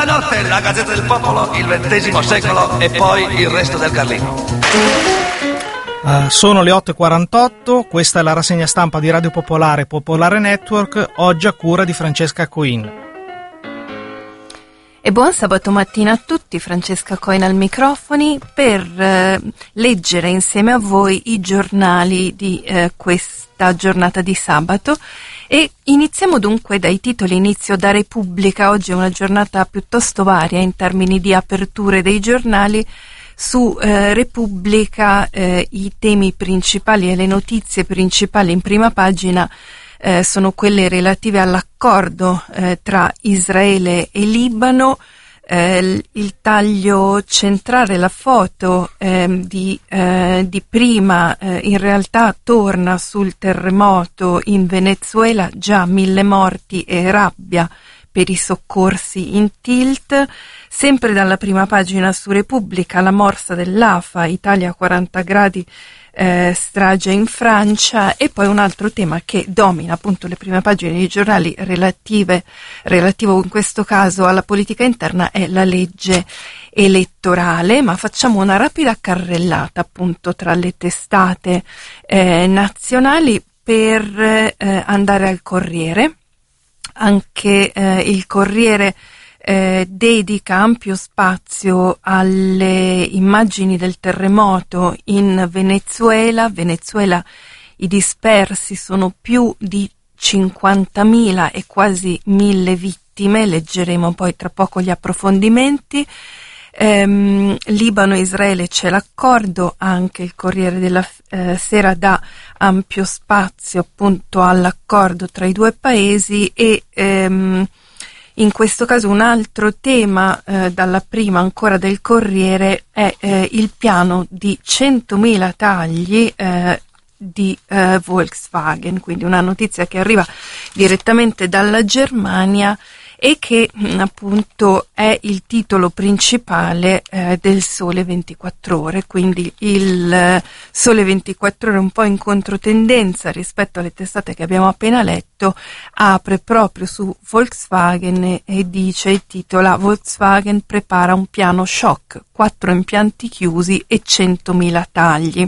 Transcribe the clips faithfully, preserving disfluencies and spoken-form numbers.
notte, la Gazzetta del Popolo, il ventesimo secolo e poi il resto del Carlino. Uh, sono le otto e quarantotto, questa è la rassegna stampa di Radio Popolare Popolare Network, oggi a cura di Francesca Coin. E buon sabato mattina a tutti, Francesca Coin al microfoni per eh, leggere insieme a voi i giornali di eh, questa giornata di sabato. E iniziamo dunque dai titoli. Inizio da Repubblica. Oggi è una giornata piuttosto varia in termini di aperture dei giornali. Su eh, Repubblica eh, i temi principali e le notizie principali in prima pagina eh, sono quelle relative all'accordo eh, tra Israele e Libano. Eh, il taglio centrale, la foto eh, di, eh, di prima eh, in realtà torna sul terremoto in Venezuela, già mille morti e rabbia per i soccorsi in tilt. Sempre dalla prima pagina su Repubblica, la morsa dell'A F A, Italia quaranta gradi, eh, strage in Francia. E poi un altro tema che domina appunto le prime pagine dei giornali relative, relativo in questo caso alla politica interna, è la legge elettorale. Ma facciamo una rapida carrellata appunto tra le testate eh, nazionali per eh, andare al Corriere. Anche eh, il Corriere Eh, dedica ampio spazio alle immagini del terremoto in Venezuela. Venezuela, i dispersi sono più di cinquantamila e quasi mille vittime, leggeremo poi tra poco gli approfondimenti. Ehm, Libano e Israele c'è l'accordo, anche il Corriere della eh, Sera dà ampio spazio appunto all'accordo tra i due paesi. E ehm, in questo caso un altro tema eh, dalla prima ancora del Corriere è eh, il piano di centomila tagli eh, di eh, Volkswagen, quindi una notizia che arriva direttamente dalla Germania e che mh, appunto è il titolo principale eh, del Sole ventiquattro Ore, quindi il eh, Sole ventiquattro Ore un po' in controtendenza rispetto alle testate che abbiamo appena letto, apre proprio su Volkswagen e, e dice, e titola: Volkswagen prepara un piano shock, quattro impianti chiusi e centomila tagli.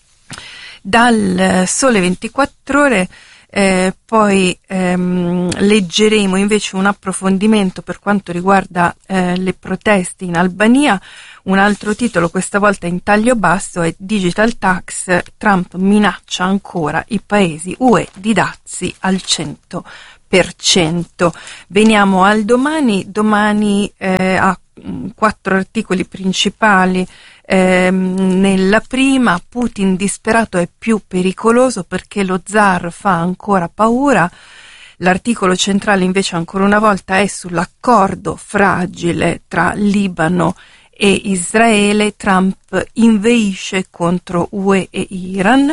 Dal eh, Sole ventiquattro Ore Eh, poi ehm, leggeremo invece un approfondimento per quanto riguarda eh, le proteste in Albania. Un altro titolo, questa volta in taglio basso, è Digital Tax, Trump minaccia ancora i paesi U E di dazi al cento per cento. Veniamo al Domani. Domani eh, ha mh, quattro articoli principali. Eh, nella prima, Putin disperato è più pericoloso perché lo zar fa ancora paura. L'articolo centrale invece ancora una volta è sull'accordo fragile tra Libano e Israele. Trump inveisce contro U E e Iran.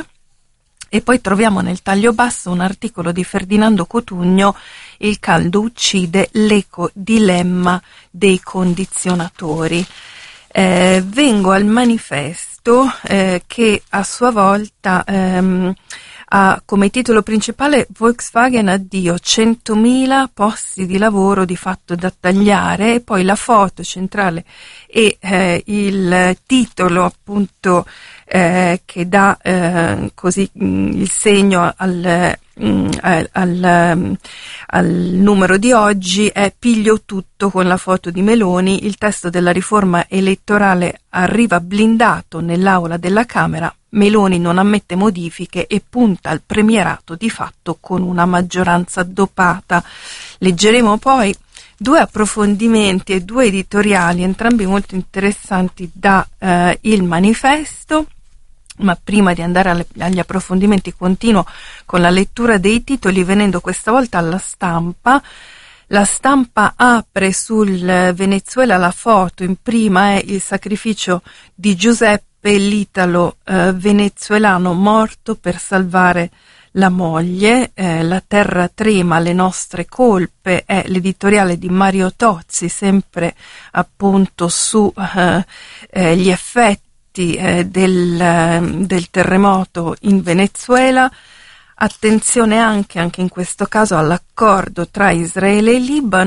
E poi troviamo nel taglio basso un articolo di Ferdinando Cotugno, Il caldo uccide, l'eco dilemma dei condizionatori. Eh, vengo al Manifesto eh, che a sua volta ehm, ha come titolo principale Volkswagen addio, centomila posti di lavoro di fatto da tagliare, e poi la foto centrale e eh, il titolo appunto eh, che dà eh, così mh, il segno al Al, al, al numero di oggi è Piglio tutto con la foto di Meloni. Il testo della riforma elettorale arriva blindato nell'aula della Camera. Meloni non ammette modifiche e punta al premierato di fatto con una maggioranza dopata. Leggeremo poi due approfondimenti e due editoriali, entrambi molto interessanti, da eh, Il Manifesto. Ma prima di andare alle, agli approfondimenti continuo con la lettura dei titoli, venendo questa volta alla Stampa. La Stampa apre sul Venezuela, la foto in prima è il sacrificio di Giuseppe, l'italo eh, venezuelano morto per salvare la moglie. Eh, la terra trema, le nostre colpe, è l'editoriale di Mario Tozzi, sempre appunto su eh, eh, gli effetti Eh, del, del terremoto in Venezuela. Attenzione anche, anche in questo caso all'accordo tra Israele e Libano.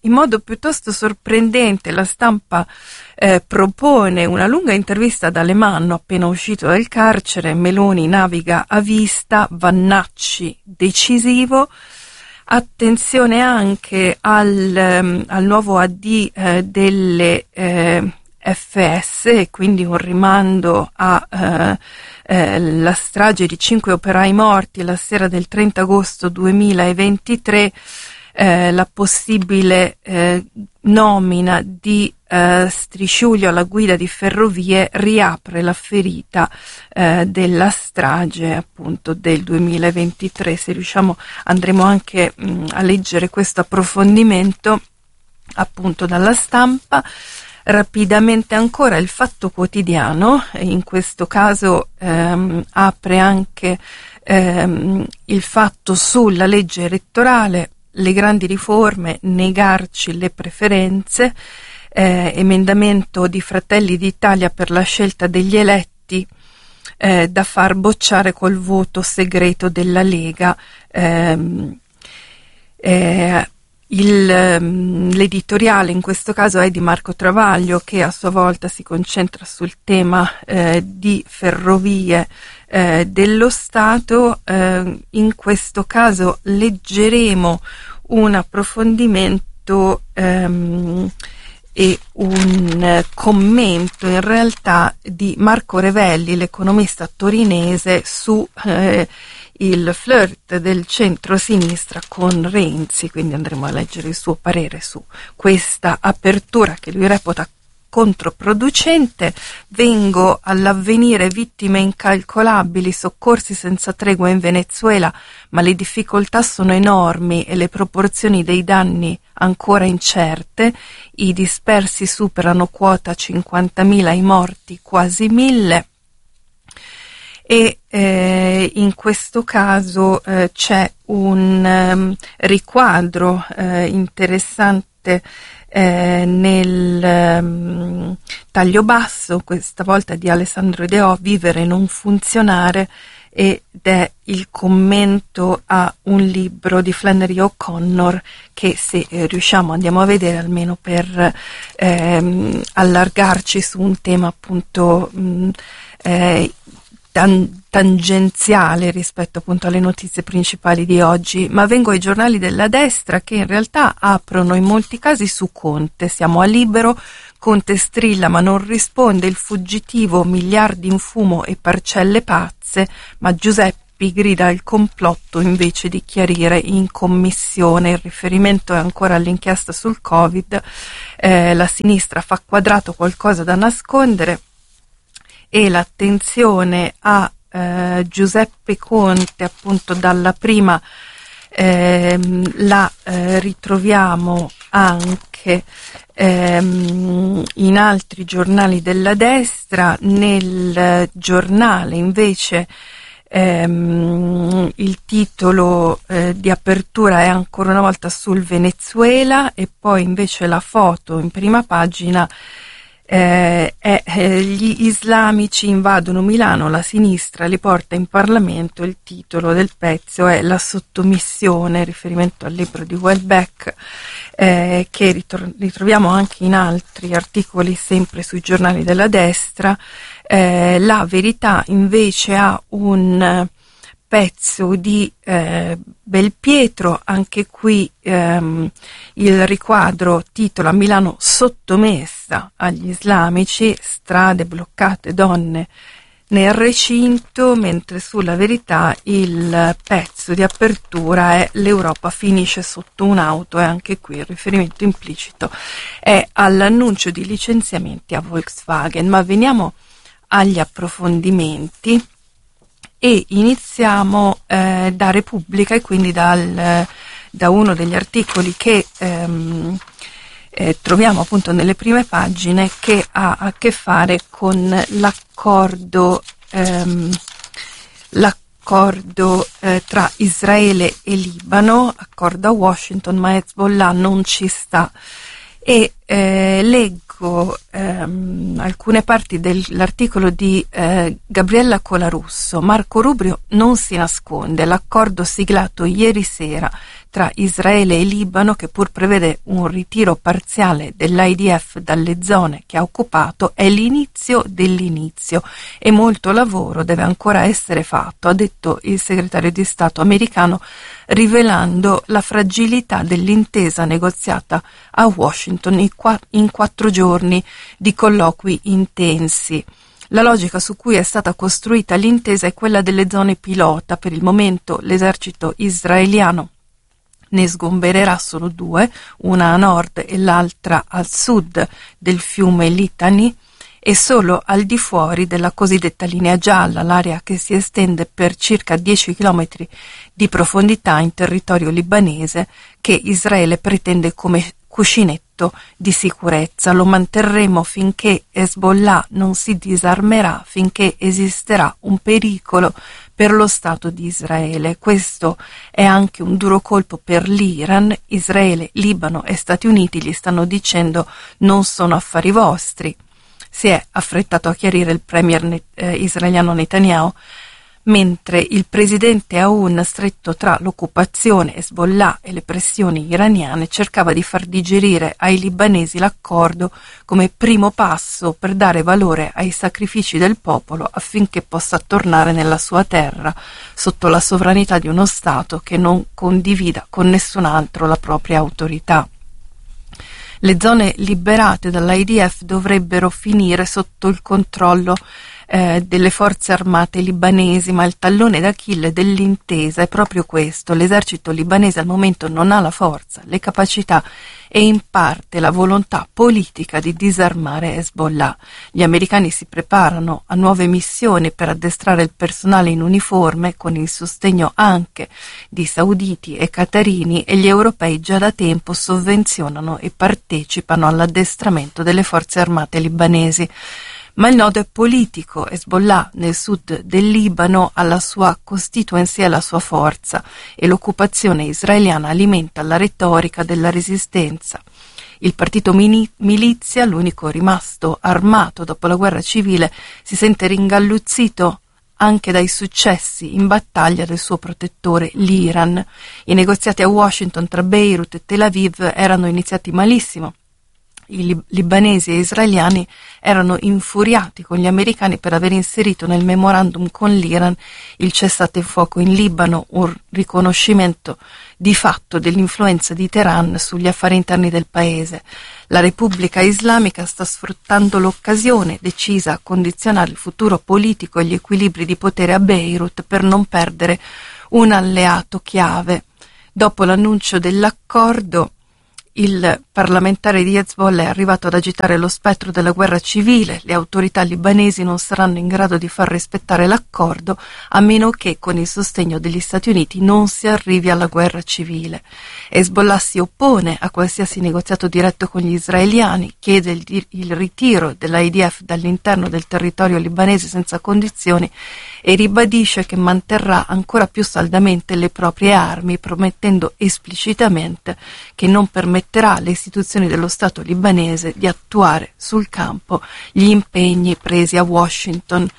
in modo piuttosto sorprendente la Stampa eh, propone una lunga intervista ad Alemanno appena uscito dal carcere. Meloni naviga a vista, Vannacci decisivo. Attenzione anche al, um, al nuovo A D eh, delle eh, F S, e quindi un rimando alla eh, eh, strage di cinque operai morti la sera del trenta agosto duemilaventitré, eh, la possibile eh, nomina di eh, Strisciuglio alla guida di Ferrovie riapre la ferita eh, della strage appunto del duemilaventitré. Se riusciamo andremo anche mh, a leggere questo approfondimento appunto dalla Stampa. Rapidamente ancora il Fatto Quotidiano, in questo caso ehm, apre anche ehm, il fatto sulla legge elettorale, le grandi riforme, negarci le preferenze, eh, emendamento di Fratelli d'Italia per la scelta degli eletti eh, da far bocciare col voto segreto della Lega. ehm, eh, Il, l'editoriale in questo caso è di Marco Travaglio, che a sua volta si concentra sul tema eh, di ferrovie eh, dello Stato. Eh, in questo caso leggeremo un approfondimento ehm, e un eh, commento in realtà di Marco Revelli, l'economista torinese, su eh, il flirt del centro-sinistra con Renzi, quindi andremo a leggere il suo parere su questa apertura che lui reputa controproducente. Vengo all'Avvenire, vittime incalcolabili, soccorsi senza tregua in Venezuela, ma le difficoltà sono enormi e le proporzioni dei danni ancora incerte, i dispersi superano quota cinquantamila, i morti quasi mille. E eh, in questo caso eh, c'è un um, riquadro eh, interessante eh, nel um, taglio basso, questa volta di Alessandro Deò, Vivere e non funzionare, ed è il commento a un libro di Flannery O'Connor che, se eh, riusciamo, andiamo a vedere almeno per ehm, allargarci su un tema appunto mh, eh, tangenziale rispetto appunto alle notizie principali di oggi. Ma vengo ai giornali della destra, che in realtà aprono in molti casi su Conte. Siamo a Libero, Conte strilla ma non risponde, il fuggitivo, miliardi in fumo e parcelle pazze, ma Giuseppi grida al complotto invece di chiarire in commissione. Il riferimento è ancora all'inchiesta sul Covid, eh, la sinistra fa quadrato, qualcosa da nascondere, e l'attenzione a eh, Giuseppe Conte appunto dalla prima ehm, la eh, ritroviamo anche ehm, in altri giornali della destra. Nel giornale invece ehm, il titolo eh, di apertura è ancora una volta sul Venezuela, e poi invece la foto in prima pagina Eh, eh, eh, gli islamici invadono Milano, la sinistra li porta in Parlamento. Il titolo del pezzo è La sottomissione, riferimento al libro di Welbeck, eh, che ritro- ritroviamo anche in altri articoli sempre sui giornali della destra. Eh, la Verità invece ha un pezzo di eh, Belpietro, anche qui ehm, il riquadro titola Milano sottomessa agli islamici, strade bloccate, donne nel recinto, mentre sulla Verità il pezzo di apertura è L'Europa finisce sotto un'auto, e anche qui il riferimento implicito è all'annuncio di licenziamenti a Volkswagen. Ma veniamo agli approfondimenti e iniziamo eh, da Repubblica, e quindi dal, da uno degli articoli che ehm, eh, troviamo appunto nelle prime pagine, che ha a che fare con l'accordo ehm, l'accordo eh, tra Israele e Libano, accordo a Washington ma Hezbollah non ci sta. E eh, leggo ehm, alcune parti dell'articolo di eh, Gabriella Colarusso. Marco Rubio non si nasconde, l'accordo siglato ieri sera tra Israele e Libano, che pur prevede un ritiro parziale dell'I D F dalle zone che ha occupato, è l'inizio dell'inizio e molto lavoro deve ancora essere fatto, ha detto il segretario di Stato americano, rivelando la fragilità dell'intesa negoziata a Washington in, qua- in quattro giorni di colloqui intensi. La logica su cui è stata costruita l'intesa è quella delle zone pilota. Per il momento l'esercito israeliano ne sgombererà solo due, una a nord e l'altra al sud del fiume Litani, e solo al di fuori della cosiddetta linea gialla, l'area che si estende per circa dieci chilometri di profondità in territorio libanese, che Israele pretende come cuscinetto di sicurezza. Lo manterremo finché Hezbollah non si disarmerà, finché esisterà un pericolo per lo Stato di Israele. Questo è anche un duro colpo per l'Iran. Israele, Libano e Stati Uniti gli stanno dicendo: non sono affari vostri. Si è affrettato a chiarire il premier eh, israeliano Netanyahu, mentre il presidente Aoun, stretto tra l'occupazione Hezbollah e le pressioni iraniane, cercava di far digerire ai libanesi l'accordo come primo passo per dare valore ai sacrifici del popolo affinché possa tornare nella sua terra sotto la sovranità di uno Stato che non condivida con nessun altro la propria autorità. Le zone liberate dall'I D F dovrebbero finire sotto il controllo eh, delle forze armate libanesi, ma il tallone d'Achille dell'intesa è proprio questo: l'esercito libanese al momento non ha la forza, le capacità e in parte la volontà politica di disarmare Hezbollah. Gli americani si preparano a nuove missioni per addestrare il personale in uniforme con il sostegno anche di sauditi e qatarini, e gli europei già da tempo sovvenzionano e partecipano all'addestramento delle forze armate libanesi. Ma il nodo è politico. Hezbollah nel sud del Libano ha la sua constituency e la sua forza, e l'occupazione israeliana alimenta la retorica della resistenza. Il partito mini- milizia, l'unico rimasto armato dopo la guerra civile, si sente ringalluzzito anche dai successi in battaglia del suo protettore, l'Iran. I negoziati a Washington tra Beirut e Tel Aviv erano iniziati malissimo. I lib- libanesi e israeliani erano infuriati con gli americani per aver inserito nel memorandum con l'Iran il cessate il fuoco in Libano, un riconoscimento di fatto dell'influenza di Teheran sugli affari interni del paese. La Repubblica Islamica sta sfruttando l'occasione, decisa a condizionare il futuro politico e gli equilibri di potere a Beirut per non perdere un alleato chiave. Dopo l'annuncio dell'accordo, il parlamentare di Hezbollah è arrivato ad agitare lo spettro della guerra civile. Le autorità libanesi non saranno in grado di far rispettare l'accordo a meno che con il sostegno degli Stati Uniti non si arrivi alla guerra civile. Hezbollah si oppone a qualsiasi negoziato diretto con gli israeliani, chiede il, il ritiro dell'I D F dall'interno del territorio libanese senza condizioni e ribadisce che manterrà ancora più saldamente le proprie armi, promettendo esplicitamente che non permetterà alle istituzioni dello Stato libanese di attuare sul campo gli impegni presi a Washington.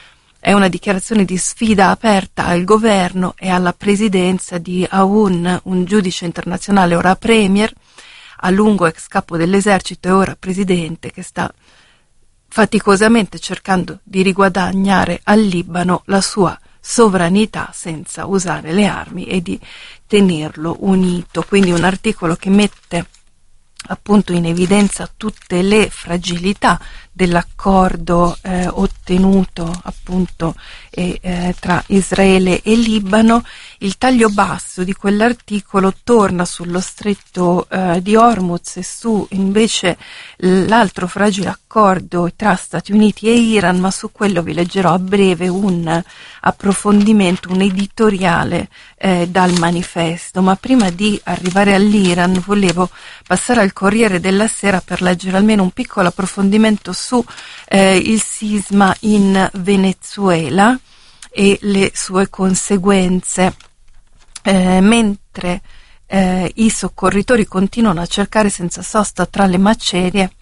È una dichiarazione di sfida aperta al governo e alla presidenza di Aoun, un giudice internazionale ora premier, a lungo ex capo dell'esercito e ora presidente, che sta faticosamente cercando di riguadagnare al Libano la sua sovranità senza usare le armi e di tenerlo unito. Quindi un articolo che mette appunto in evidenza tutte le fragilità dell'accordo eh, ottenuto appunto eh, eh, tra Israele e Libano. Il taglio basso di quell'articolo torna sullo stretto eh, di Hormuz e su invece l'altro fragile accordo tra Stati Uniti e Iran, ma su quello vi leggerò a breve un approfondimento, un editoriale eh, dal manifesto. Ma prima di arrivare all'Iran volevo passare al Corriere della Sera per leggere almeno un piccolo approfondimento su eh, il sisma in Venezuela e le sue conseguenze. Eh, mentre eh, i soccorritori continuano a cercare senza sosta tra le macerie.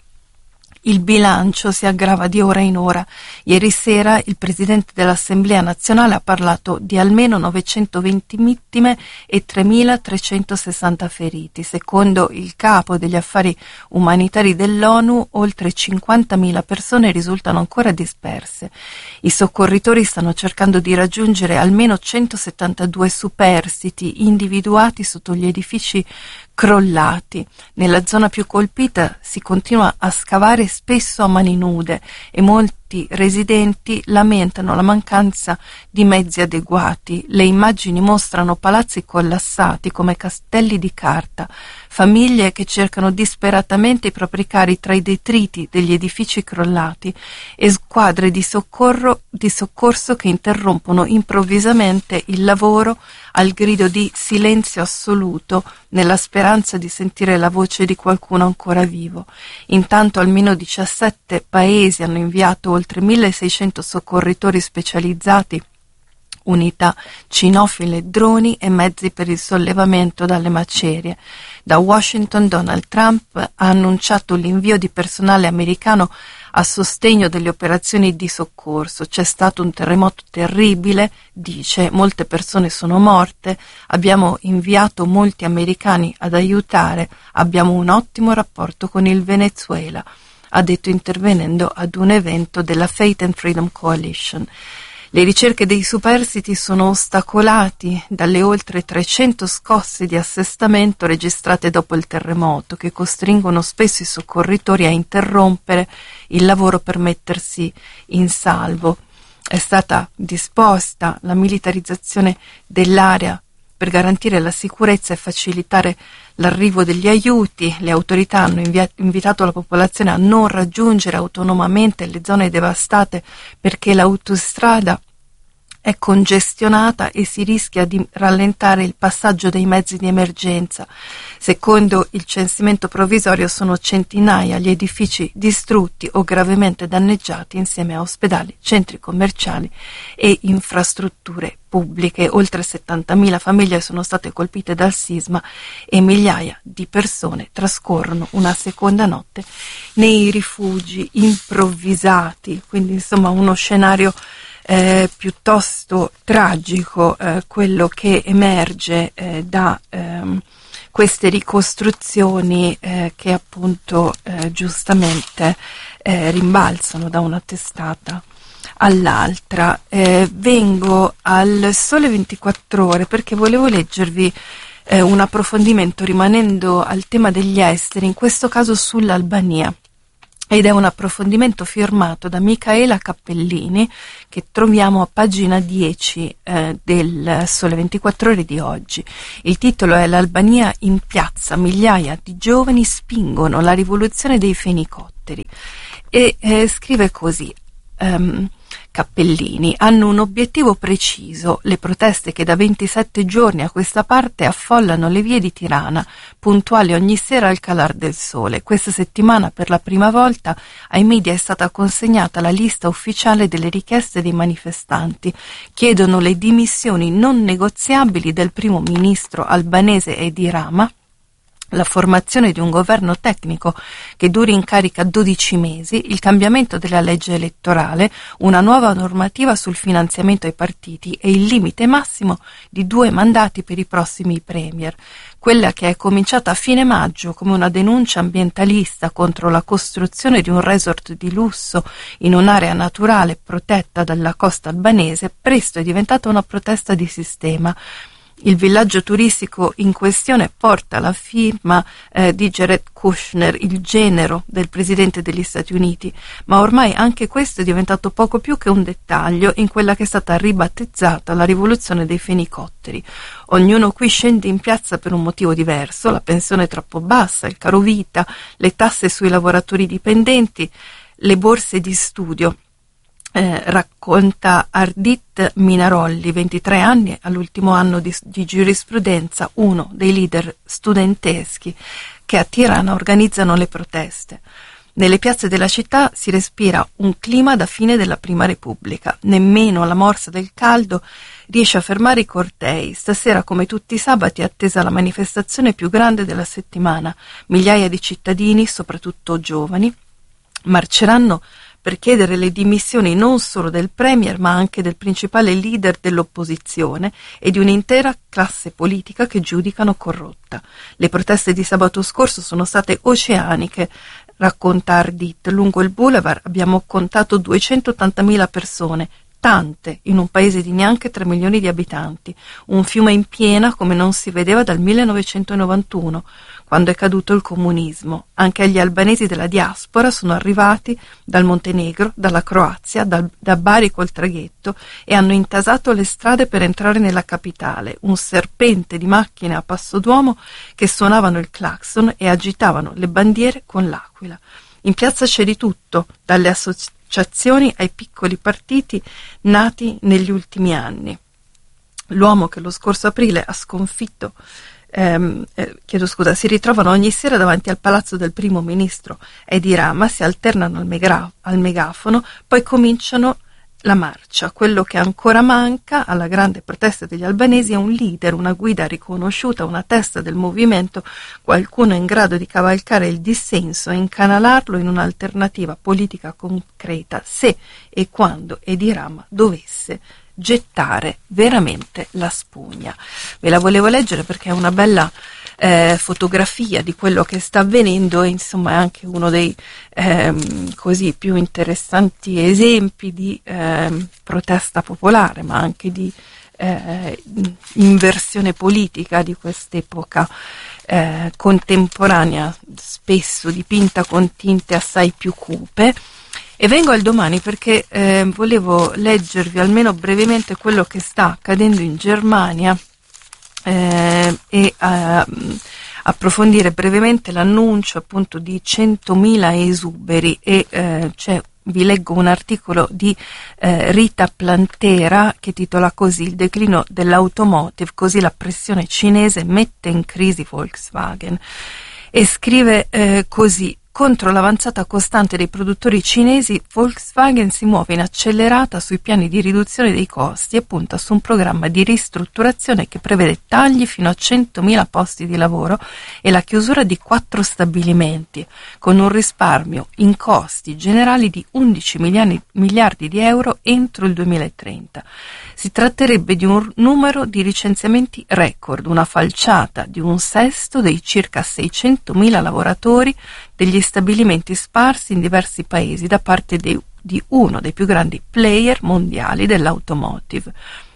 Il bilancio si aggrava di ora in ora. Ieri sera il presidente dell'Assemblea nazionale ha parlato di almeno novecentoventi vittime e tremilatrecentosessanta feriti. Secondo il capo degli affari umanitari dell'ONU, oltre cinquantamila persone risultano ancora disperse. I soccorritori stanno cercando di raggiungere almeno centosettantadue superstiti individuati sotto gli edifici crollati. Nella zona più colpita si continua a scavare spesso a mani nude e molti residenti lamentano la mancanza di mezzi adeguati. Le immagini mostrano palazzi collassati come castelli di carta, famiglie che cercano disperatamente i propri cari tra i detriti degli edifici crollati e squadre di soccorro di soccorso che interrompono improvvisamente il lavoro al grido di silenzio assoluto nella speranza di sentire la voce di qualcuno ancora vivo. Intanto almeno diciassette paesi hanno inviato oltre milleseicento soccorritori specializzati, unità cinofile, droni e mezzi per il sollevamento dalle macerie. Da Washington Donald Trump ha annunciato l'invio di personale americano a sostegno delle operazioni di soccorso. C'è stato un terremoto terribile, dice, molte persone sono morte, abbiamo inviato molti americani ad aiutare, abbiamo un ottimo rapporto con il Venezuela, ha detto intervenendo ad un evento della Faith and Freedom Coalition. Le ricerche dei superstiti sono ostacolati dalle oltre trecento scosse di assestamento registrate dopo il terremoto, che costringono spesso i soccorritori a interrompere il lavoro per mettersi in salvo. È stata disposta la militarizzazione dell'area per garantire la sicurezza e facilitare l'arrivo degli aiuti. Le autorità hanno invia- invitato la popolazione a non raggiungere autonomamente le zone devastate perché l'autostrada è congestionata e si rischia di rallentare il passaggio dei mezzi di emergenza. Secondo il censimento provvisorio sono centinaia gli edifici distrutti o gravemente danneggiati insieme a ospedali, centri commerciali e infrastrutture pubbliche. Oltre settantamila famiglie sono state colpite dal sisma e migliaia di persone trascorrono una seconda notte nei rifugi improvvisati, quindi insomma uno scenario Eh, piuttosto tragico, eh, quello che emerge eh, da ehm, queste ricostruzioni eh, che appunto eh, giustamente eh, rimbalzano da una testata all'altra. Eh, vengo al Sole ventiquattro Ore perché volevo leggervi eh, un approfondimento rimanendo al tema degli esteri, in questo caso sull'Albania. Ed è un approfondimento firmato da Micaela Cappellini che troviamo a pagina dieci eh, del Sole ventiquattro Ore di oggi. Il titolo è "L'Albania in piazza, migliaia di giovani spingono la rivoluzione dei fenicotteri". E eh, scrive così um, Cappellini: hanno un obiettivo preciso, le proteste che da ventisette giorni a questa parte affollano le vie di Tirana, puntuali ogni sera al calar del sole. Questa settimana per la prima volta ai media è stata consegnata la lista ufficiale delle richieste dei manifestanti. Chiedono le dimissioni non negoziabili del primo ministro albanese Edi Rama, la formazione di un governo tecnico che duri in carica dodici mesi, il cambiamento della legge elettorale, una nuova normativa sul finanziamento ai partiti e il limite massimo di due mandati per i prossimi premier. Quella che è cominciata a fine maggio come una denuncia ambientalista contro la costruzione di un resort di lusso in un'area naturale protetta dalla costa albanese, presto è diventata una protesta di sistema. Il villaggio turistico in questione porta la firma eh, di Jared Kushner, il genero del presidente degli Stati Uniti, ma ormai anche questo è diventato poco più che un dettaglio in quella che è stata ribattezzata la rivoluzione dei fenicotteri. Ognuno qui scende in piazza per un motivo diverso: la pensione troppo bassa, il caro vita, le tasse sui lavoratori dipendenti, le borse di studio. Eh, racconta Ardit Minarolli, ventitré anni, all'ultimo anno di, di giurisprudenza, uno dei leader studenteschi che a Tirana organizzano le proteste. Nelle piazze della città si respira un clima da fine della Prima Repubblica. Nemmeno la morsa del caldo riesce a fermare i cortei. Stasera, come tutti i sabati, è attesa la manifestazione più grande della settimana. Migliaia di cittadini, soprattutto giovani, marceranno per chiedere le dimissioni non solo del premier, ma anche del principale leader dell'opposizione e di un'intera classe politica che giudicano corrotta. Le proteste di sabato scorso sono state oceaniche, racconta Ardit. Lungo il boulevard abbiamo contato duecentottantamila persone, tante in un paese di neanche tre milioni di abitanti, un fiume in piena come non si vedeva dal millenovecentonovantuno, quando è caduto il comunismo. Anche gli albanesi della diaspora sono arrivati dal Montenegro, dalla Croazia, dal, da Bari col traghetto e hanno intasato le strade per entrare nella capitale, un serpente di macchine a passo d'uomo che suonavano il clacson e agitavano le bandiere con l'aquila. In piazza c'è di tutto, dalle associazioni ai piccoli partiti nati negli ultimi anni. L'uomo che lo scorso aprile ha sconfitto Ehm, eh, chiedo scusa, si ritrovano ogni sera davanti al palazzo del primo ministro Edi Rama, si alternano al, megra- al megafono, poi cominciano la marcia. Quello che ancora manca alla grande protesta degli albanesi è un leader, una guida riconosciuta, una testa del movimento, qualcuno in grado di cavalcare il dissenso e incanalarlo in un'alternativa politica concreta, se e quando Edi Rama dovesse gettare veramente la spugna. Ve la volevo leggere perché è una bella eh, fotografia di quello che sta avvenendo e insomma è anche uno dei ehm, così più interessanti esempi di ehm, protesta popolare, ma anche di eh, inversione politica di quest'epoca eh, contemporanea, spesso dipinta con tinte assai più cupe. E vengo al domani perché eh, volevo leggervi almeno brevemente quello che sta accadendo in Germania eh, e eh, approfondire brevemente l'annuncio appunto di centomila esuberi e eh, c'è, vi leggo un articolo di eh, Rita Plantera che titola così: il declino dell'automotive, così la pressione cinese mette in crisi Volkswagen, e scrive eh, così: contro l'avanzata costante dei produttori cinesi, Volkswagen si muove in accelerata sui piani di riduzione dei costi e punta su un programma di ristrutturazione che prevede tagli fino a centomila posti di lavoro e la chiusura di quattro stabilimenti, con un risparmio in costi generali di undici miliardi di euro entro il duemilatrenta. Si tratterebbe di un numero di licenziamenti record, una falciata di un sesto dei circa seicentomila lavoratori degli stabilimenti sparsi in diversi paesi da parte dei, di uno dei più grandi player mondiali dell'automotive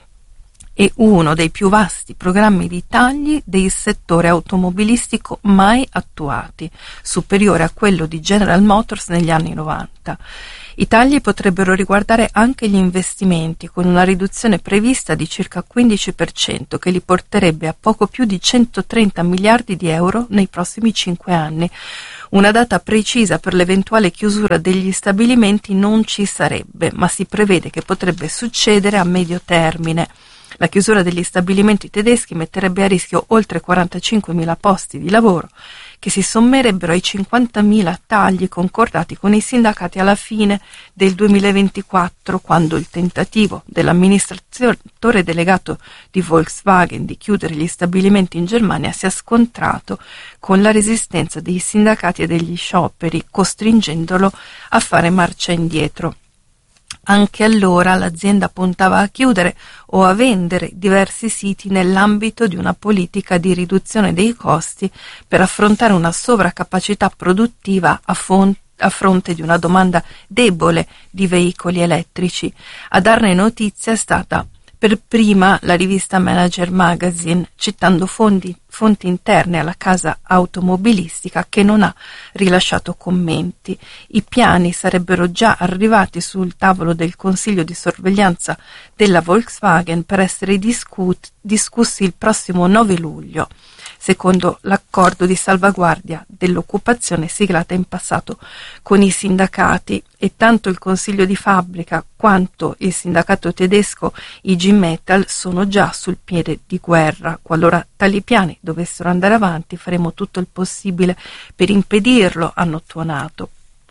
e uno dei più vasti programmi di tagli del settore automobilistico mai attuati, superiore a quello di General Motors negli anni novanta. I tagli potrebbero riguardare anche gli investimenti, con una riduzione prevista di circa quindici per cento che li porterebbe a poco più di centotrenta miliardi di euro nei prossimi cinque anni. Una data precisa per l'eventuale chiusura degli stabilimenti non ci sarebbe, ma si prevede che potrebbe succedere a medio termine. La chiusura degli stabilimenti tedeschi metterebbe a rischio oltre quarantacinquemila posti di lavoro, che si sommerebbero ai cinquantamila tagli concordati con i sindacati alla fine del duemilaventiquattro, quando il tentativo dell'amministratore delegato di Volkswagen di chiudere gli stabilimenti in Germania si è scontrato con la resistenza dei sindacati e degli scioperi, costringendolo a fare marcia indietro. Anche allora l'azienda puntava a chiudere o a vendere diversi siti nell'ambito di una politica di riduzione dei costi per affrontare una sovraccapacità produttiva a, fon- a fronte di una domanda debole di veicoli elettrici. A darne notizia è stata per prima la rivista Manager Magazine, citando fondi, fonti interne alla casa automobilistica, che non ha rilasciato commenti. I piani sarebbero già arrivati sul tavolo del Consiglio di sorveglianza della Volkswagen per essere discut- discussi il prossimo nove luglio, secondo l'accordo di salvaguardia dell'occupazione siglata in passato con i sindacati, e tanto il Consiglio di fabbrica quanto il sindacato tedesco I G Metall sono già sul piede di guerra. Qualora tali piani dovessero andare avanti, faremo tutto il possibile per impedirlo, hanno tuonato.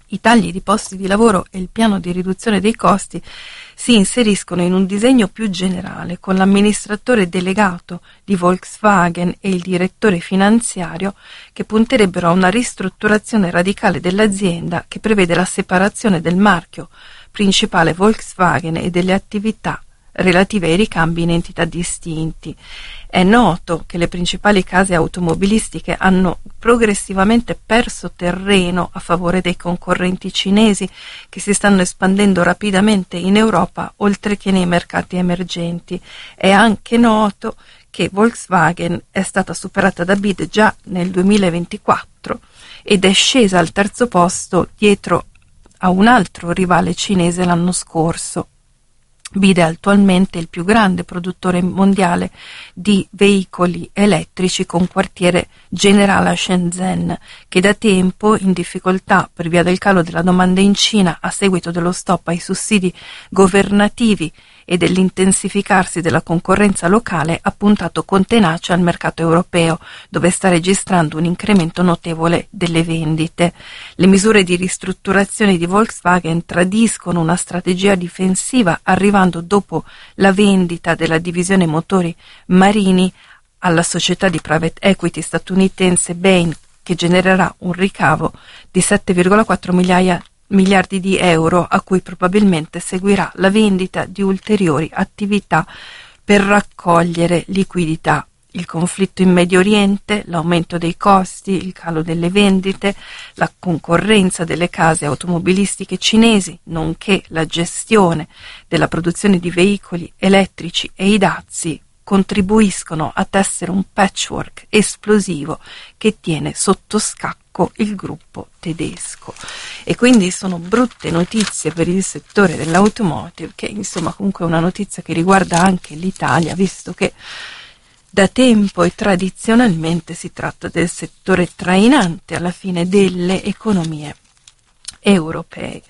I tagli di posti di lavoro e il piano di riduzione dei costi si inseriscono in un disegno più generale, con l'amministratore delegato di Volkswagen e il direttore finanziario che punterebbero a una ristrutturazione radicale dell'azienda che prevede la separazione del marchio principale Volkswagen e delle attività relative ai ricambi in entità distinti. È noto che le principali case automobilistiche hanno progressivamente perso terreno a favore dei concorrenti cinesi che si stanno espandendo rapidamente in Europa oltre che nei mercati emergenti. È anche noto che Volkswagen è stata superata da B Y D già nel duemilaventiquattro ed è scesa al terzo posto dietro a un altro rivale cinese l'anno scorso. B Y D è attualmente il più grande produttore mondiale di veicoli elettrici con quartiere generale a Shenzhen, che da tempo, in difficoltà per via del calo della domanda in Cina a seguito dello stop ai sussidi governativi e dell'intensificarsi della concorrenza locale, ha puntato con tenacia al mercato europeo, dove sta registrando un incremento notevole delle vendite. Le misure di ristrutturazione di Volkswagen tradiscono una strategia difensiva, arrivando dopo la vendita della divisione motori marini alla società di private equity statunitense Bain, che genererà un ricavo di sette virgola quattro migliaia miliardi di euro, a cui probabilmente seguirà la vendita di ulteriori attività per raccogliere liquidità. Il conflitto in Medio Oriente, l'aumento dei costi, il calo delle vendite, la concorrenza delle case automobilistiche cinesi, nonché la gestione della produzione di veicoli elettrici e i dazi contribuiscono a tessere un patchwork esplosivo che tiene sotto scacco il gruppo tedesco. E quindi sono brutte notizie per il settore dell'automotive, che insomma comunque è una notizia che riguarda anche l'Italia, visto che da tempo e tradizionalmente si tratta del settore trainante alla fine delle economie europee.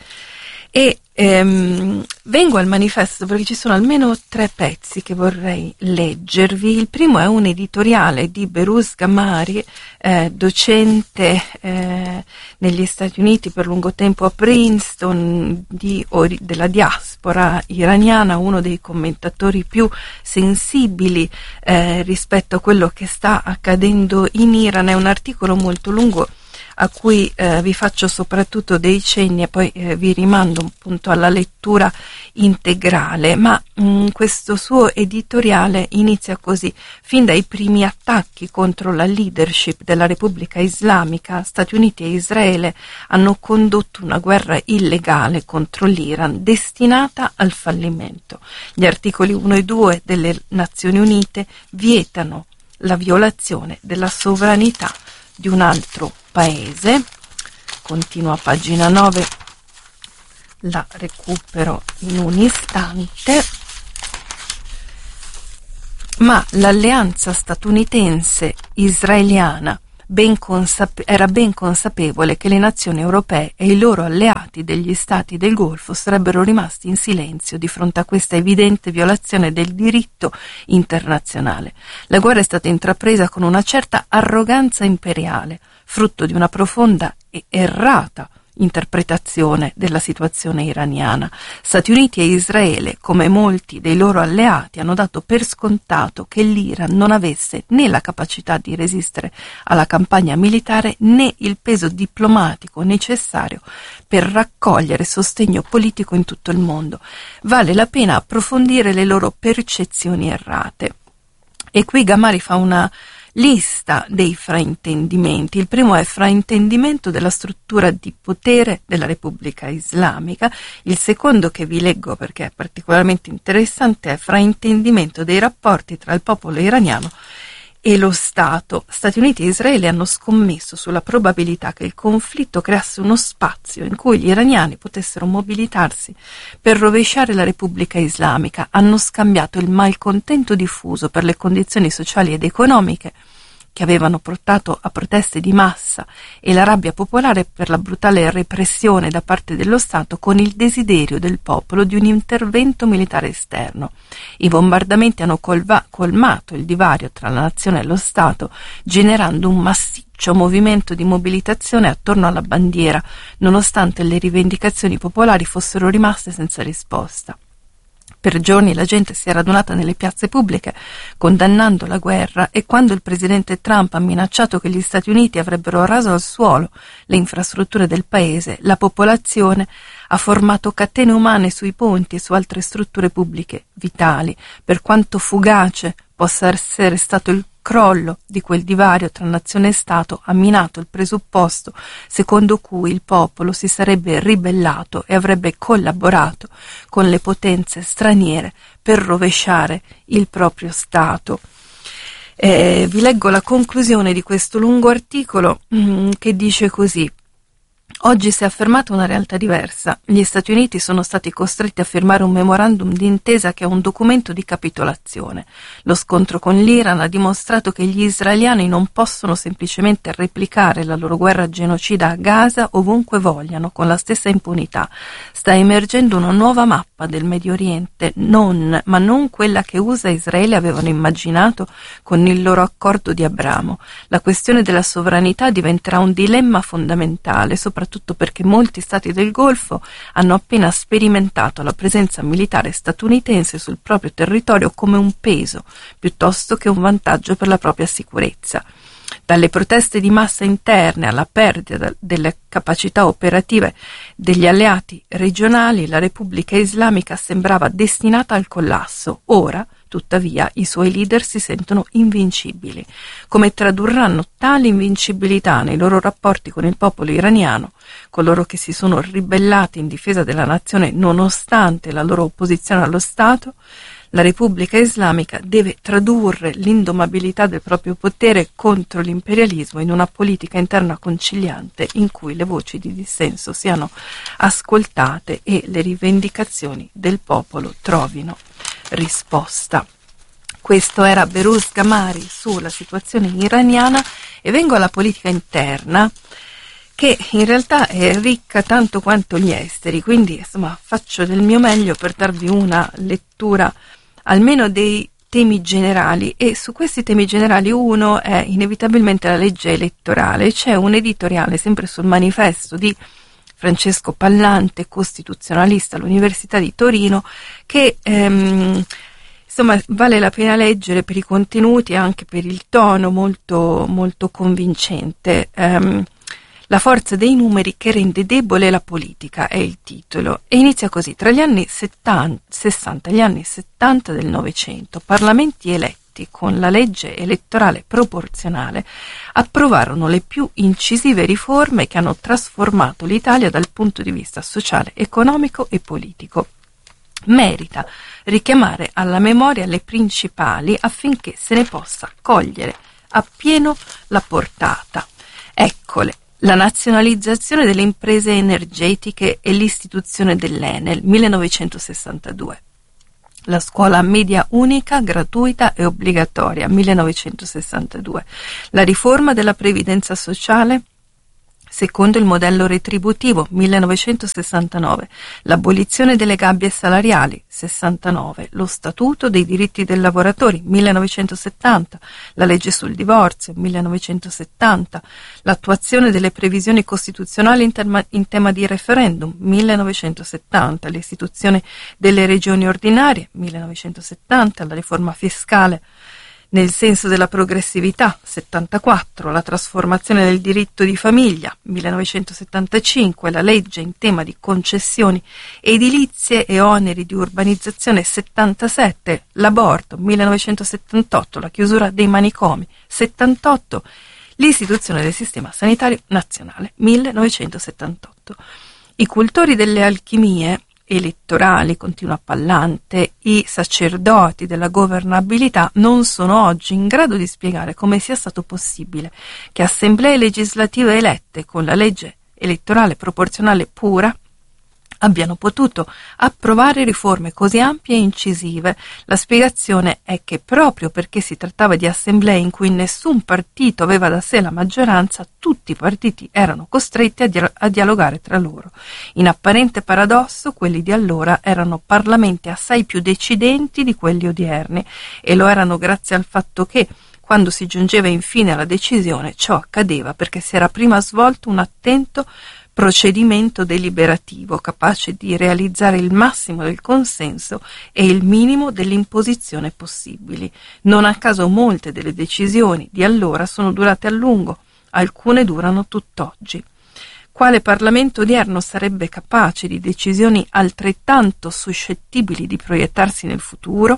E ehm, vengo al manifesto perché ci sono almeno tre pezzi che vorrei leggervi. Il primo è un editoriale di Behrooz Gamari, eh, docente eh, negli Stati Uniti per lungo tempo a Princeton, di, ori, della diaspora iraniana, uno dei commentatori più sensibili eh, rispetto a quello che sta accadendo in Iran. È un articolo molto lungo a cui eh, vi faccio soprattutto dei cenni e poi eh, vi rimando appunto alla lettura integrale, ma mh, questo suo editoriale inizia così: fin dai primi attacchi contro la leadership della Repubblica Islamica, Stati Uniti e Israele hanno condotto una guerra illegale contro l'Iran destinata al fallimento. Gli articoli uno e due delle Nazioni Unite vietano la violazione della sovranità di un altro paese. Continuo a pagina nove, la recupero in un istante. Ma l'alleanza statunitense-israeliana ben consape- era ben consapevole che le nazioni europee e i loro alleati degli stati del Golfo sarebbero rimasti in silenzio di fronte a questa evidente violazione del diritto internazionale. La guerra è stata intrapresa con una certa arroganza imperiale, frutto di una profonda e errata interpretazione della situazione iraniana. Stati Uniti e Israele, come molti dei loro alleati, hanno dato per scontato che l'Iran non avesse né la capacità di resistere alla campagna militare né il peso diplomatico necessario per raccogliere sostegno politico in tutto il mondo. Vale la pena approfondire le loro percezioni errate. E qui Gamari fa una lista dei fraintendimenti. Il primo è fraintendimento della struttura di potere della Repubblica Islamica. Il secondo, che vi leggo perché è particolarmente interessante, è fraintendimento dei rapporti tra il popolo iraniano e lo Stato. Stati Uniti e Israele hanno scommesso sulla probabilità che il conflitto creasse uno spazio in cui gli iraniani potessero mobilitarsi per rovesciare la Repubblica Islamica. Hanno scambiato il malcontento diffuso per le condizioni sociali ed economiche che avevano portato a proteste di massa e la rabbia popolare per la brutale repressione da parte dello Stato, con il desiderio del popolo di un intervento militare esterno. I bombardamenti hanno colva- colmato il divario tra la nazione e lo Stato, generando un massiccio movimento di mobilitazione attorno alla bandiera, nonostante le rivendicazioni popolari fossero rimaste senza risposta. Per giorni la gente si è radunata nelle piazze pubbliche condannando la guerra, e quando il presidente Trump ha minacciato che gli Stati Uniti avrebbero raso al suolo le infrastrutture del paese, la popolazione ha formato catene umane sui ponti e su altre strutture pubbliche vitali. Per quanto fugace possa essere stato il crollo di quel divario tra nazione e Stato, ha minato il presupposto secondo cui il popolo si sarebbe ribellato e avrebbe collaborato con le potenze straniere per rovesciare il proprio Stato. Eh, vi leggo la conclusione di questo lungo articolo mm, che dice così: oggi si è affermata una realtà diversa. Gli Stati Uniti sono stati costretti a firmare un memorandum d'intesa che è un documento di capitolazione. Lo scontro con l'Iran ha dimostrato che gli israeliani non possono semplicemente replicare la loro guerra genocida a Gaza ovunque vogliano, con la stessa impunità. Sta emergendo una nuova mappa del Medio Oriente, non, ma non quella che U S A e Israele avevano immaginato con il loro accordo di Abramo. La questione della sovranità diventerà un dilemma fondamentale, soprattutto soprattutto perché molti stati del Golfo hanno appena sperimentato la presenza militare statunitense sul proprio territorio come un peso, piuttosto che un vantaggio per la propria sicurezza. Dalle proteste di massa interne alla perdita delle capacità operative degli alleati regionali, la Repubblica Islamica sembrava destinata al collasso. Ora, tuttavia, i suoi leader si sentono invincibili. Come tradurranno tale invincibilità nei loro rapporti con il popolo iraniano, coloro che si sono ribellati in difesa della nazione nonostante la loro opposizione allo Stato? La Repubblica Islamica deve tradurre l'indomabilità del proprio potere contro l'imperialismo in una politica interna conciliante in cui le voci di dissenso siano ascoltate e le rivendicazioni del popolo trovino risposta. Questo era Behrooz Gamari sulla situazione iraniana, e vengo alla politica interna, che in realtà è ricca tanto quanto gli esteri, quindi insomma faccio del mio meglio per darvi una lettura almeno dei temi generali, e su questi temi generali uno è inevitabilmente la legge elettorale. C'è un editoriale sempre sul Manifesto di Francesco Pallante, costituzionalista all'Università di Torino, che ehm, insomma vale la pena leggere per i contenuti e anche per il tono molto, molto convincente. Ehm, La forza dei numeri che rende debole la politica è il titolo, e inizia così: tra gli anni settanta, sessanta e gli anni settanta del Novecento, parlamenti eletti con la legge elettorale proporzionale approvarono le più incisive riforme che hanno trasformato l'Italia dal punto di vista sociale, economico e politico. Merita richiamare alla memoria le principali affinché se ne possa cogliere appieno la portata. Eccole: la nazionalizzazione delle imprese energetiche e l'istituzione dell'Enel, millenovecentosessantadue. La scuola media unica, gratuita e obbligatoria, millenovecentosessantadue. La riforma della previdenza sociale secondo il modello retributivo, millenovecentosessantanove, l'abolizione delle gabbie salariali, sessantanove, lo statuto dei diritti dei lavoratori, millenovecentosettanta, la legge sul divorzio, millenovecentosettanta, l'attuazione delle previsioni costituzionali in, terma, in tema di referendum, millenovecentosettanta, l'istituzione delle regioni ordinarie, millenovecentosettanta, la riforma fiscale nel senso della progressività, settantaquattro, la trasformazione del diritto di famiglia, millenovecentosettantacinque, la legge in tema di concessioni edilizie e oneri di urbanizzazione, settantasette, l'aborto, millenovecentosettantotto, la chiusura dei manicomi, settantotto, l'istituzione del sistema sanitario nazionale, millenovecentosettantotto. I cultori delle alchimie elettorali, continua Pallante, i sacerdoti della governabilità non sono oggi in grado di spiegare come sia stato possibile che assemblee legislative elette con la legge elettorale proporzionale pura abbiano potuto approvare riforme così ampie e incisive. La spiegazione è che proprio perché si trattava di assemblee in cui nessun partito aveva da sé la maggioranza, tutti i partiti erano costretti a, dia- a dialogare tra loro. In apparente paradosso, quelli di allora erano parlamenti assai più decidenti di quelli odierni, e lo erano grazie al fatto che, quando si giungeva infine alla decisione, ciò accadeva perché si era prima svolto un attento procedimento deliberativo capace di realizzare il massimo del consenso e il minimo dell'imposizione possibili. Non a caso molte delle decisioni di allora sono durate a lungo, alcune durano tutt'oggi. Quale Parlamento odierno sarebbe capace di decisioni altrettanto suscettibili di proiettarsi nel futuro?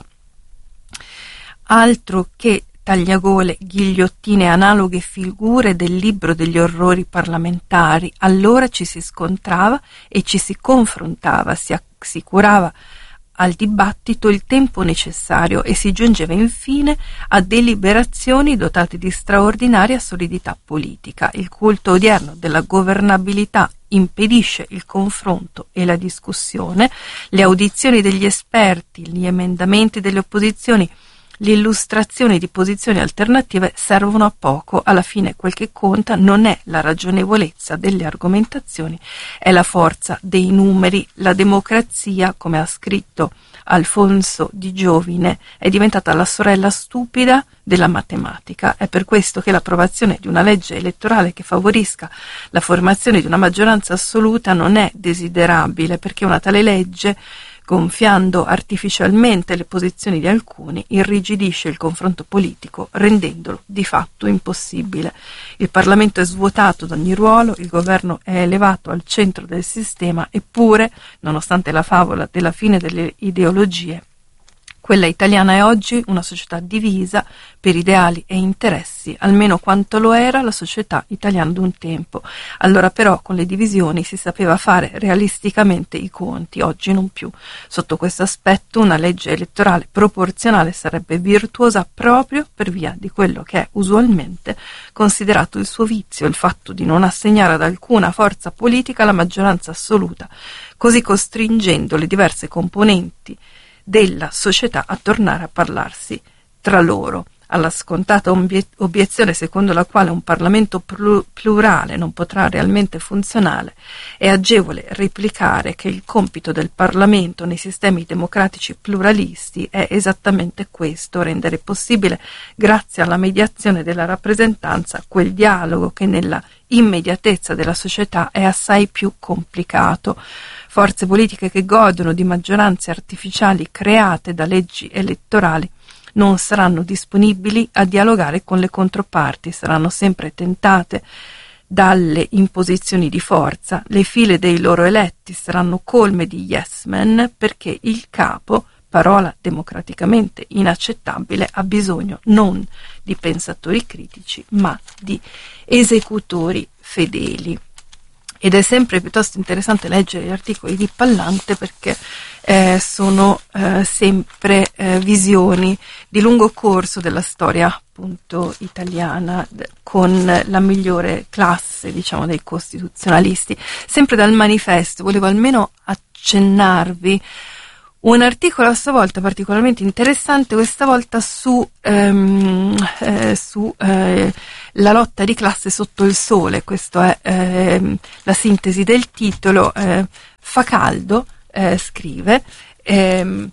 Altro che tagliagole, ghigliottine, analoghe figure del libro degli orrori parlamentari. Allora ci si scontrava e ci si confrontava, si assicurava al dibattito il tempo necessario e si giungeva infine a deliberazioni dotate di straordinaria solidità politica. Il culto odierno della governabilità impedisce il confronto e la discussione, le audizioni degli esperti, gli emendamenti delle opposizioni, l'illustrazione di posizioni alternative servono a poco. Alla fine quel che conta non è la ragionevolezza delle argomentazioni, è la forza dei numeri. La democrazia, come ha scritto Alfonso Di Giovine, è diventata la sorella stupida della matematica. È per questo che l'approvazione di una legge elettorale che favorisca la formazione di una maggioranza assoluta non è desiderabile, perché una tale legge, gonfiando artificialmente le posizioni di alcuni, irrigidisce il confronto politico, rendendolo di fatto impossibile. Il Parlamento è svuotato da ogni ruolo, il governo è elevato al centro del sistema, eppure, nonostante la favola della fine delle ideologie, quella italiana è oggi una società divisa per ideali e interessi, almeno quanto lo era la società italiana d'un tempo. Allora però con le divisioni si sapeva fare realisticamente i conti, oggi non più. Sotto questo aspetto una legge elettorale proporzionale sarebbe virtuosa proprio per via di quello che è usualmente considerato il suo vizio, il fatto di non assegnare ad alcuna forza politica la maggioranza assoluta, così costringendo le diverse componenti della società a tornare a parlarsi tra loro. Alla scontata obiezione secondo la quale un Parlamento plurale non potrà realmente funzionare, è agevole replicare che il compito del Parlamento nei sistemi democratici pluralisti è esattamente questo: rendere possibile, grazie alla mediazione della rappresentanza, quel dialogo che nella immediatezza della società è assai più complicato. Forze politiche che godono di maggioranze artificiali create da leggi elettorali non saranno disponibili a dialogare con le controparti, saranno sempre tentate dalle imposizioni di forza, le file dei loro eletti saranno colme di yes men, perché il capo, parola democraticamente inaccettabile, ha bisogno non di pensatori critici ma di esecutori fedeli. Ed è sempre piuttosto interessante leggere gli articoli di Pallante, perché eh, sono eh, sempre eh, visioni di lungo corso della storia appunto italiana, d- con la migliore classe, diciamo, dei costituzionalisti. Sempre dal Manifesto volevo almeno accennarvi un articolo a sua volta particolarmente interessante, questa volta su, ehm, eh, su eh, la lotta di classe sotto il sole. Questa è ehm, la sintesi del titolo. eh, Fa caldo, eh, scrive, ehm,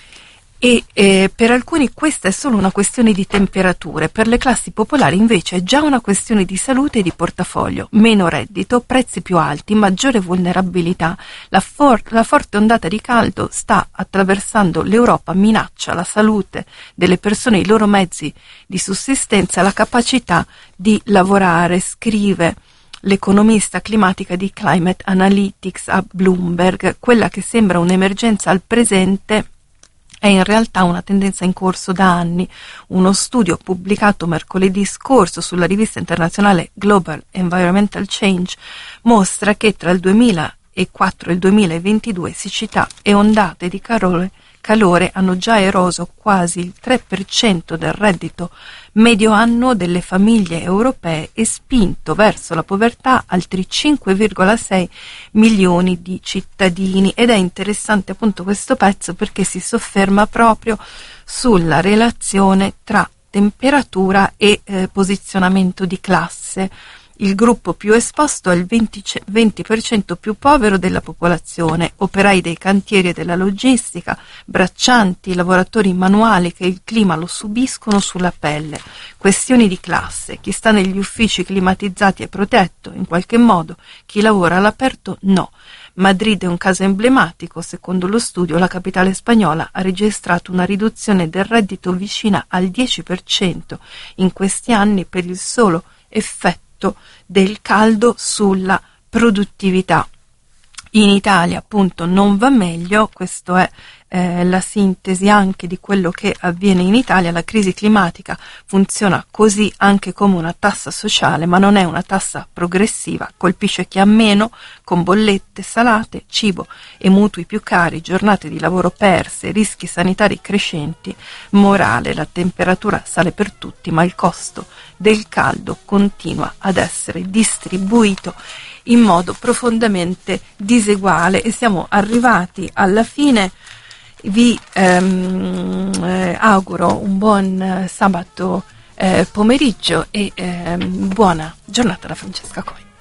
e eh, per alcuni questa è solo una questione di temperature, per le classi popolari invece è già una questione di salute e di portafoglio: meno reddito, prezzi più alti, maggiore vulnerabilità. La, for- la forte ondata di caldo sta attraversando l'Europa, minaccia la salute delle persone, i loro mezzi di sussistenza, la capacità di lavorare, scrive l'economista climatica di Climate Analytics a Bloomberg. Quella che sembra un'emergenza al presente è in realtà una tendenza in corso da anni. Uno studio pubblicato mercoledì scorso sulla rivista internazionale Global Environmental Change mostra che tra il duemilaquattro e il duemilaventidue siccità e ondate di calore, calore hanno già eroso quasi il tre per cento del reddito medio annuo delle famiglie europee e spinto verso la povertà altri cinque virgola sei milioni di cittadini. Ed è interessante appunto questo pezzo perché si sofferma proprio sulla relazione tra temperatura e eh, posizionamento di classe. Il gruppo più esposto è il venti per cento più povero della popolazione, operai dei cantieri e della logistica, braccianti, lavoratori manuali che il clima lo subiscono sulla pelle. Questioni di classe: chi sta negli uffici climatizzati è protetto, in qualche modo, chi lavora all'aperto no. Madrid è un caso emblematico. Secondo lo studio, la capitale spagnola ha registrato una riduzione del reddito vicina al dieci per cento in questi anni per il solo effetto del caldo sulla produttività. In Italia appunto non va meglio, questo è eh, la sintesi anche di quello che avviene in Italia. La crisi climatica funziona così anche come una tassa sociale, ma non è una tassa progressiva, colpisce chi ha meno, con bollette salate, cibo e mutui più cari, giornate di lavoro perse, rischi sanitari crescenti. Morale: la temperatura sale per tutti, ma il costo del caldo continua ad essere distribuito in modo profondamente diseguale. E siamo arrivati alla fine. Vi ehm, eh, auguro un buon eh, sabato eh, pomeriggio e ehm, buona giornata da Francesca Coi.